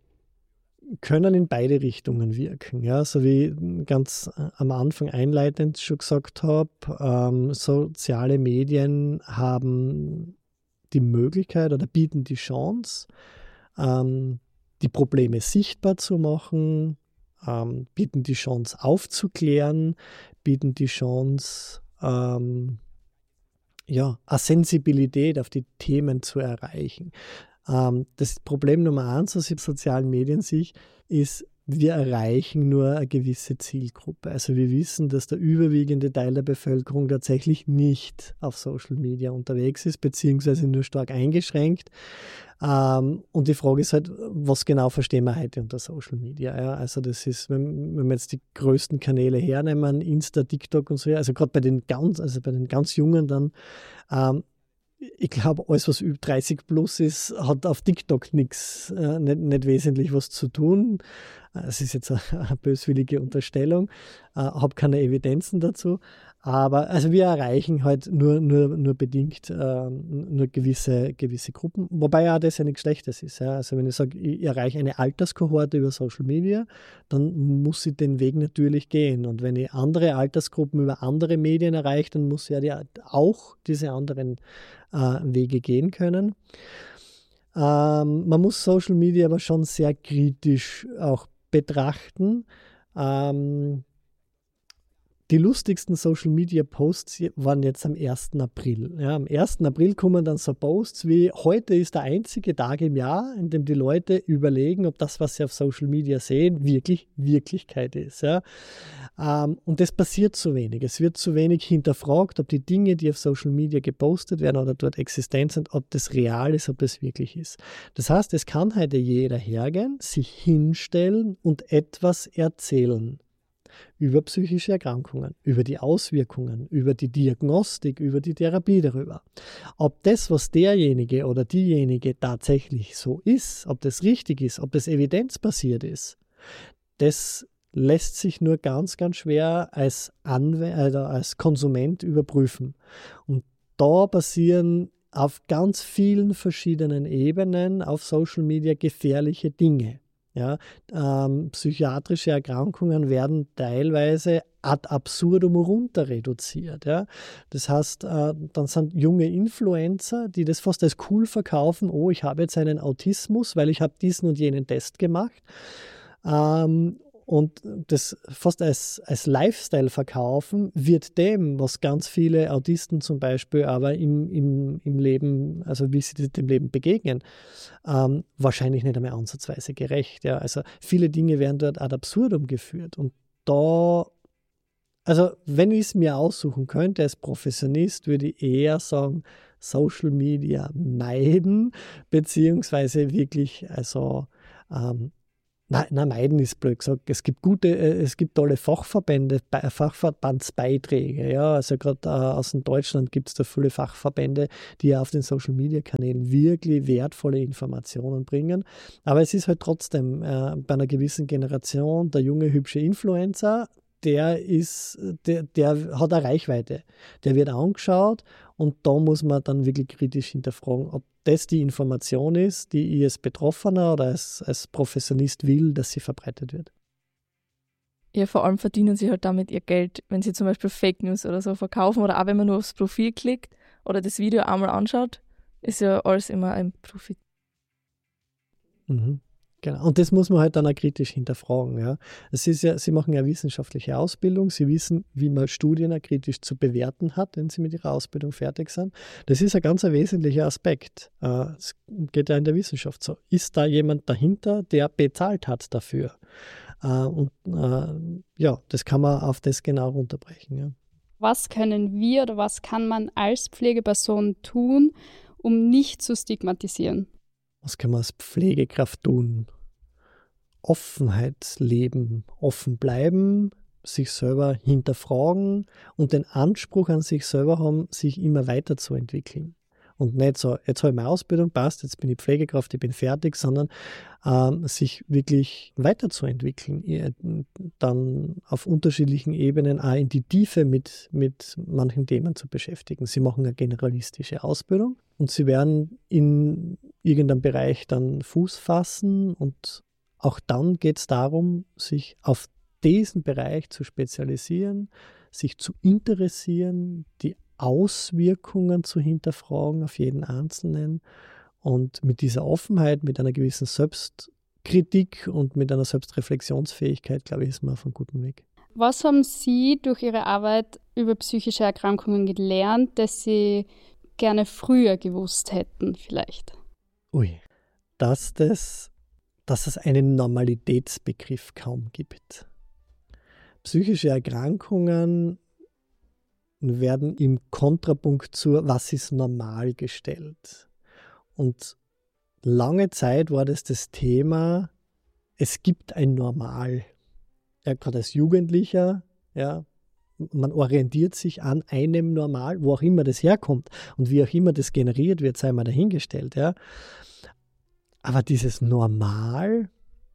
Können in beide Richtungen wirken. Ja, so wie ich ganz am Anfang einleitend schon gesagt habe, ähm, soziale Medien haben die Möglichkeit oder bieten die Chance, ähm, die Probleme sichtbar zu machen, ähm, bieten die Chance aufzuklären, bieten die Chance, ähm, ja, eine Sensibilität auf die Themen zu erreichen. Ähm, das Problem Nummer eins aus den sozialen Medien sich ist, wir erreichen nur eine gewisse Zielgruppe. Also wir wissen, dass der überwiegende Teil der Bevölkerung tatsächlich nicht auf Social Media unterwegs ist, beziehungsweise nur stark eingeschränkt. Ähm, und die Frage ist halt, was genau verstehen wir heute unter Social Media? Ja? Also das ist, wenn, wenn wir jetzt die größten Kanäle hernehmen, Insta, TikTok und so, also gerade bei den ganz, also bei den ganz Jungen dann, ähm, ich glaube, alles, was über dreißig plus ist, hat auf TikTok nichts, äh, nicht, nicht wesentlich was zu tun. Es ist jetzt eine, eine böswillige Unterstellung, äh, habe keine Evidenzen dazu. Aber also wir erreichen halt nur, nur, nur bedingt äh, nur gewisse, gewisse Gruppen, wobei ja das ja nichts Schlechtes ist. Ja. Also wenn ich sage, ich erreiche eine Alterskohorte über Social Media, dann muss ich den Weg natürlich gehen. Und wenn ich andere Altersgruppen über andere Medien erreiche, dann muss ich ja die, auch diese anderen äh, Wege gehen können. Ähm, man muss Social Media aber schon sehr kritisch auch betrachten. Ähm, Die lustigsten Social-Media-Posts waren jetzt am ersten April. Ja, am ersten April kommen dann so Posts wie, heute ist der einzige Tag im Jahr, in dem die Leute überlegen, ob das, was sie auf Social Media sehen, wirklich Wirklichkeit ist. Ja. Ähm, und das passiert zu wenig. Es wird zu wenig hinterfragt, ob die Dinge, die auf Social Media gepostet werden oder dort existent sind, ob das real ist, ob das wirklich ist. Das heißt, es kann heute jeder hergehen, sich hinstellen und etwas erzählen. Über psychische Erkrankungen, über die Auswirkungen, über die Diagnostik, über die Therapie darüber. Ob das, was derjenige oder diejenige tatsächlich so ist, ob das richtig ist, ob das evidenzbasiert ist, das lässt sich nur ganz, ganz schwer als, Anw- also als Konsument überprüfen. Und da passieren auf ganz vielen verschiedenen Ebenen auf Social Media gefährliche Dinge. Ja, ähm, psychiatrische Erkrankungen werden teilweise ad absurdum runter reduziert. Ja. Das heißt, äh, dann sind junge Influencer, die das fast als cool verkaufen, oh, ich habe jetzt einen Autismus, weil ich habe diesen und jenen Test gemacht. Ähm, und das fast als, als Lifestyle verkaufen, wird dem, was ganz viele Autisten zum Beispiel aber im, im, im Leben, also wie sie dem Leben begegnen, ähm, wahrscheinlich nicht einmal ansatzweise gerecht. Ja. Also viele Dinge werden dort ad absurdum geführt. Und da, also wenn ich es mir aussuchen könnte als Professionist, würde ich eher sagen, Social Media meiden, beziehungsweise wirklich, also ähm, Nein, nein, meiden ist blöd gesagt. Es gibt gute, es gibt tolle Fachverbände, Fachverbandsbeiträge. Ja, also gerade äh, aus Deutschland gibt es da viele Fachverbände, die ja auf den Social-Media-Kanälen wirklich wertvolle Informationen bringen. Aber es ist halt trotzdem äh, bei einer gewissen Generation der junge, hübsche Influencer, der ist, der, der hat eine Reichweite. Der wird angeschaut und da muss man dann wirklich kritisch hinterfragen, ob das die Information ist, die ich als Betroffener oder als, als Professionist will, dass sie verbreitet wird. Ja, vor allem verdienen sie halt damit ihr Geld, wenn sie zum Beispiel Fake News oder so verkaufen oder auch wenn man nur aufs Profil klickt oder das Video einmal anschaut, ist ja alles immer ein Profit. Mhm. Genau. Und das muss man halt dann auch kritisch hinterfragen. Ja. Es ist ja, sie machen ja wissenschaftliche Ausbildung, sie wissen, wie man Studien auch kritisch zu bewerten hat, wenn sie mit ihrer Ausbildung fertig sind. Das ist ein ganz ein wesentlicher Aspekt. Es geht ja in der Wissenschaft so. Ist da jemand dahinter, der bezahlt hat dafür? Und ja, das kann man auf das genau runterbrechen. Ja. Was können wir oder was kann man als Pflegeperson tun, um nicht zu stigmatisieren? Was kann man als Pflegekraft tun? Offenheit leben, offen bleiben, sich selber hinterfragen und den Anspruch an sich selber haben, sich immer weiterzuentwickeln. Und nicht so, jetzt habe ich meine Ausbildung, passt, jetzt bin ich Pflegekraft, ich bin fertig, sondern ähm, sich wirklich weiterzuentwickeln. Dann auf unterschiedlichen Ebenen auch in die Tiefe mit, mit manchen Themen zu beschäftigen. Sie machen eine generalistische Ausbildung und sie werden in irgendeinem Bereich dann Fuß fassen und auch dann geht es darum, sich auf diesen Bereich zu spezialisieren, sich zu interessieren, die Auswirkungen zu hinterfragen auf jeden Einzelnen und mit dieser Offenheit, mit einer gewissen Selbstkritik und mit einer Selbstreflexionsfähigkeit, glaube ich, ist man auf einem guten Weg. Was haben Sie durch Ihre Arbeit über psychische Erkrankungen gelernt, das Sie gerne früher gewusst hätten vielleicht? Ui, dass, das, dass es einen Normalitätsbegriff kaum gibt. Psychische Erkrankungen werden im Kontrapunkt zu was ist normal gestellt. Und lange Zeit war das das Thema, es gibt ein Normal. Ja, gerade als Jugendlicher, ja, man orientiert sich an einem Normal, wo auch immer das herkommt und wie auch immer das generiert wird, sei mal dahingestellt. Ja. Aber dieses Normal,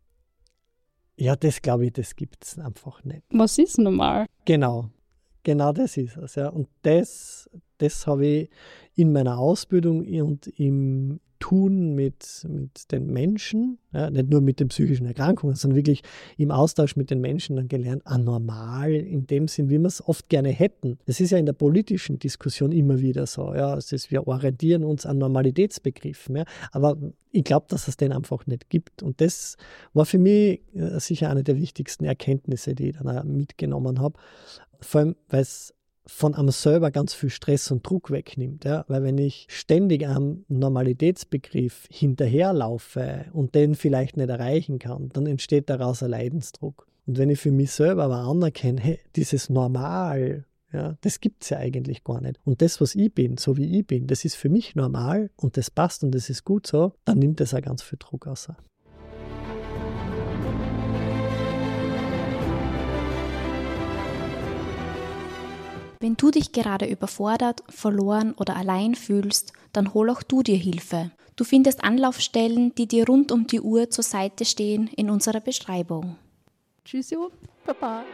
ja, das glaube ich, das gibt es einfach nicht. Was ist normal? Genau. Genau das ist es. Ja. Und das, das habe ich in meiner Ausbildung und im Tun mit, mit den Menschen, ja, nicht nur mit den psychischen Erkrankungen, sondern wirklich im Austausch mit den Menschen dann gelernt, anormal in dem Sinn, wie wir es oft gerne hätten. Das ist ja in der politischen Diskussion immer wieder so. Ja. Es ist, wir orientieren uns an Normalitätsbegriffen. Ja. Aber ich glaube, dass es den einfach nicht gibt. Und das war für mich sicher eine der wichtigsten Erkenntnisse, die ich dann auch mitgenommen habe. Vor allem, weil es von einem selber ganz viel Stress und Druck wegnimmt. Ja? Weil wenn ich ständig am Normalitätsbegriff hinterherlaufe und den vielleicht nicht erreichen kann, dann entsteht daraus ein Leidensdruck. Und wenn ich für mich selber aber anerkenne, hey, dieses Normal, ja, das gibt es ja eigentlich gar nicht. Und das, was ich bin, so wie ich bin, das ist für mich normal und das passt und das ist gut so, dann nimmt das auch ganz viel Druck aus. Wenn du dich gerade überfordert, verloren oder allein fühlst, dann hol auch du dir Hilfe. Du findest Anlaufstellen, die dir rund um die Uhr zur Seite stehen, in unserer Beschreibung. Tschüssi, Baba.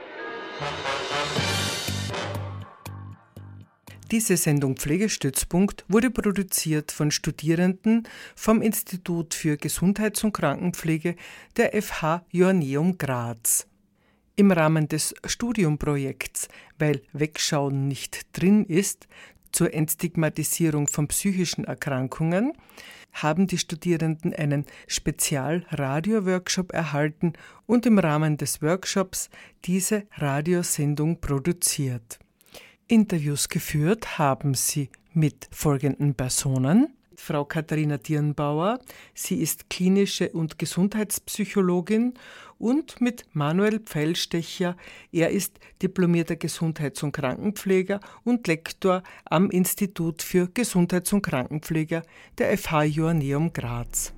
Diese Sendung Pflegestützpunkt wurde produziert von Studierenden vom Institut für Gesundheits- und Krankenpflege der F H Joanneum Graz. Im Rahmen des Studiumprojekts Weil Wegschauen nicht drin ist, zur Entstigmatisierung von psychischen Erkrankungen haben die Studierenden einen Spezial-Radio-Workshop erhalten und im Rahmen des Workshops diese Radiosendung produziert. Interviews geführt haben sie mit folgenden Personen. Frau Katharina Dirnbauer, sie ist klinische und Gesundheitspsychologin, und mit Manuel Pfeilstecher, er ist diplomierter Gesundheits- und Krankenpfleger und Lektor am Institut für Gesundheits- und Krankenpflege der F H Joanneum Graz.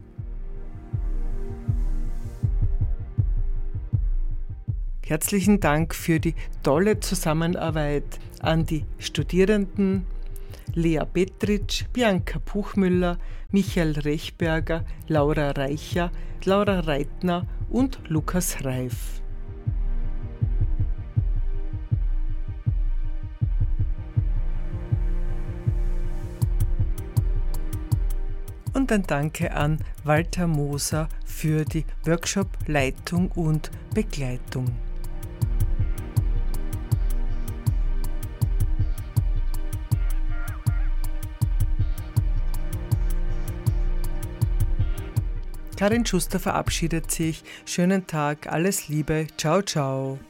Herzlichen Dank für die tolle Zusammenarbeit an die Studierenden Lea Petritsch, Bianca Puchmüller, Michael Rechberger, Laura Reicher, Laura Reitner und Lukas Reif. Und ein Danke an Walter Moser für die Workshop-Leitung und Begleitung. Karin Schuster verabschiedet sich. Schönen Tag, alles Liebe. Ciao, ciao.